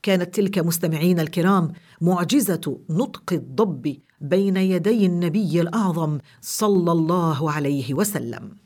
كانت تلك مستمعين الكرام معجزة نطق الضب بين يدي النبي الأعظم صلى الله عليه وسلم.